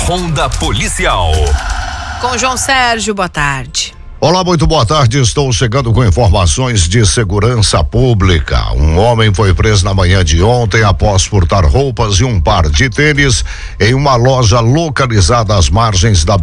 Ronda Policial. Com João Sérgio, boa tarde. Olá, muito boa tarde. Estou chegando com informações de segurança pública. Um homem foi preso na manhã de ontem após furtar roupas e um par de tênis em uma loja localizada às margens da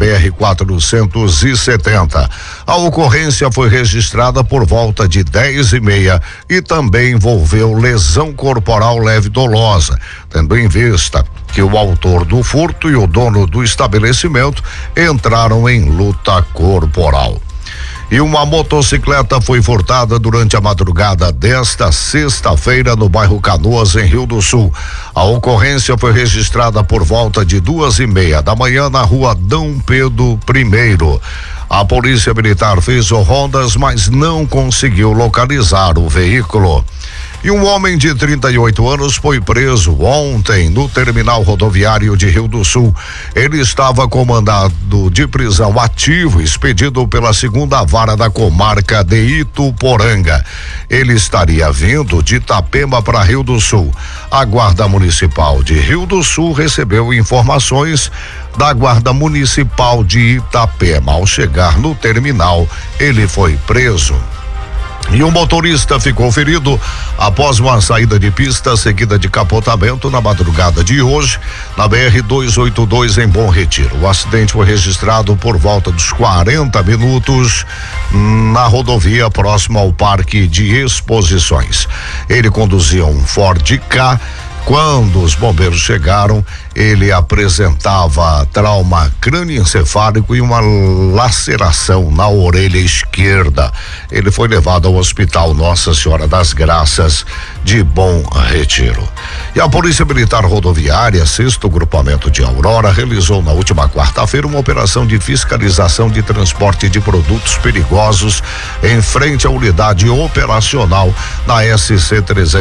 BR-470. A ocorrência foi registrada por volta de 10h30 e também envolveu lesão corporal leve dolosa, tendo em vista que o autor do furto e o dono do estabelecimento entraram em luta corporal. E uma motocicleta foi furtada durante a madrugada desta sexta-feira no bairro Canoas, em Rio do Sul. A ocorrência foi registrada por volta de 2h30 da manhã na rua Dom Pedro I. A polícia militar fez rondas, mas não conseguiu localizar o veículo. E um homem de 38 anos foi preso ontem no terminal rodoviário de Rio do Sul. Ele estava com mandado de prisão ativo expedido pela 2ª Vara da Comarca de Ituporanga. Ele estaria vindo de Itapema para Rio do Sul. A Guarda Municipal de Rio do Sul recebeu informações da Guarda Municipal de Itapema. Ao chegar no terminal, ele foi preso. E um motorista ficou ferido após uma saída de pista seguida de capotamento na madrugada de hoje, na BR-282 em Bom Retiro. O acidente foi registrado por volta dos 40 minutos na rodovia próxima ao Parque de Exposições. Ele conduzia um Ford Ka. Quando os bombeiros chegaram, ele apresentava trauma crânioencefálico e uma laceração na orelha esquerda. Ele foi levado ao Hospital Nossa Senhora das Graças de Bom Retiro. E a Polícia Militar Rodoviária, 6º Grupamento de Aurora, realizou na última quarta-feira uma operação de fiscalização de transporte de produtos perigosos em frente à unidade operacional da SC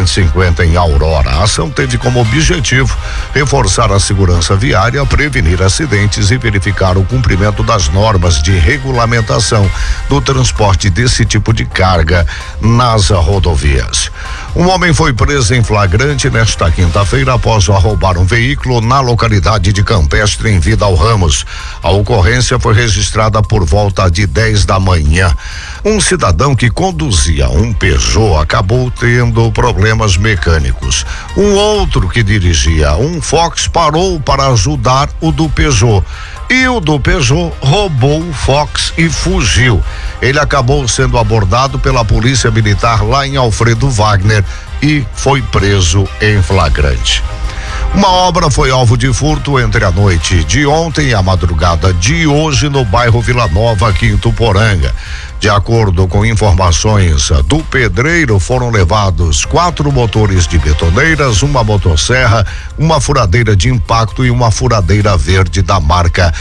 350 em Aurora. A ação teve como objetivo reforçar a segurança viária, prevenir acidentes e verificar o cumprimento das normas de regulamentação do transporte desse tipo de carga nas rodovias. Um homem foi preso em flagrante nesta quinta-feira após roubar um veículo na localidade de Campestre, em Vidal Ramos. A ocorrência foi registrada por volta de 10 da manhã. Um cidadão que conduzia um Peugeot acabou tendo problemas mecânicos. Um outro que dirigia um Fox parou para ajudar o do Peugeot. E o do Peugeot roubou o Fox e fugiu. Ele acabou sendo abordado pela Polícia Militar lá em Alfredo Wagner e foi preso em flagrante. Uma obra foi alvo de furto entre a noite de ontem e a madrugada de hoje no bairro Vila Nova, aqui em Ituporanga. De acordo com informações do pedreiro, foram levados 4 motores de betoneiras, uma motosserra, uma furadeira de impacto e uma furadeira verde da marca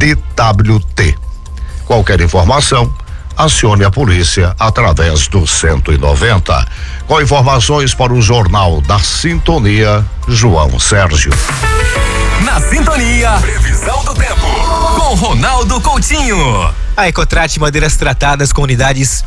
DWT. Qualquer informação, acione a polícia através do 190. Com informações para o Jornal da Sintonia, João Sérgio. Na Sintonia, previsão do tempo com Ronaldo Coutinho. A Ecotrate Madeiras Tratadas com unidades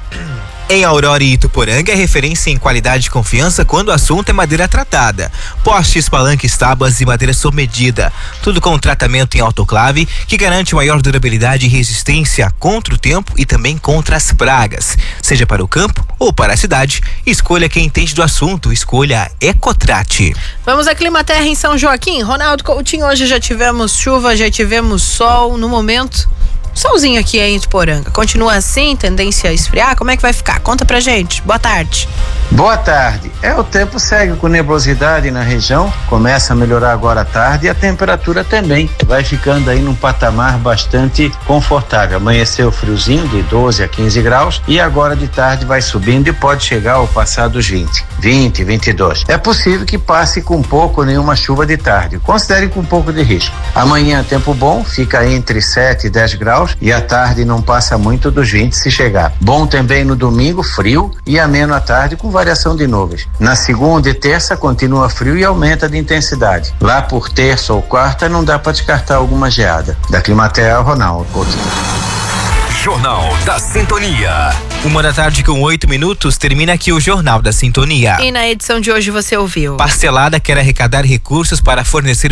em Aurora e Ituporanga é referência em qualidade e confiança quando o assunto é madeira tratada. Postes, palanques, tábuas e madeira sob medida. Tudo com tratamento em autoclave que garante maior durabilidade e resistência contra o tempo e também contra as pragas. Seja para o campo ou para a cidade, escolha quem entende do assunto. Escolha a Ecotrate. Vamos a Climaterra em São Joaquim. Ronaldo Coutinho, hoje já tivemos chuva, já tivemos sol. No momento, solzinho aqui em Ituporanga. Continua assim, tendência a esfriar? Como é que vai ficar? Conta pra gente. Boa tarde. Boa tarde. O tempo segue com nebulosidade na região, começa a melhorar agora à tarde e a temperatura também vai ficando aí num patamar bastante confortável. Amanheceu friozinho de 12 a 15 graus e agora de tarde vai subindo e pode chegar ao passar dos 20, 22. É possível que passe com pouco ou nenhuma chuva de tarde. Considere com um pouco de risco. Amanhã tempo bom, fica entre 7 e 10 graus e à tarde não passa muito dos 20 se chegar. Bom também no domingo, frio e ameno à tarde com variação de nuvens. Na segunda e terça continua frio e aumenta de intensidade. Lá por terça ou quarta não dá para descartar alguma geada. Da Climaterra, Ronaldo Coutinho. Jornal da Sintonia. 1h08, termina aqui o Jornal da Sintonia. E na edição de hoje você ouviu: Parcelada quer arrecadar recursos para fornecer